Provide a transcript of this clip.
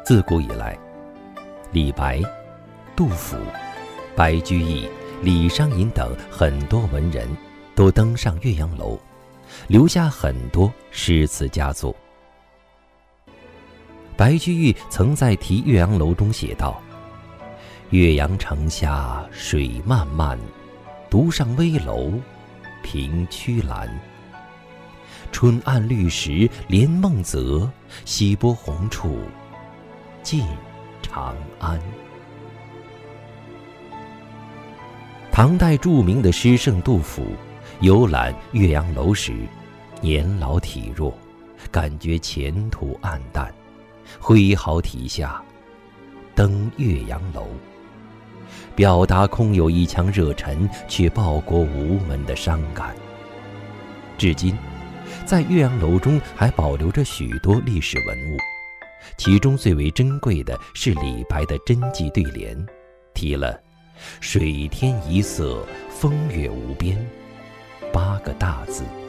自古以来，李白、杜甫、白居易、李商隐等很多文人都登上岳阳楼，留下很多诗词佳作。白居易曾在题岳阳楼中写道：岳阳城下水漫漫，独上危楼凭曲栏。春暗绿时连梦泽，西波红处近长安。唐代著名的诗圣杜甫游览岳阳楼时，年老体弱，感觉前途黯淡，挥毫题下登岳阳楼，表达空有一腔热忱却报国无门的伤感。至今在岳阳楼中还保留着许多历史文物，其中最为珍贵的是李白的真迹对联，题了水天一色，风月无边8个大字。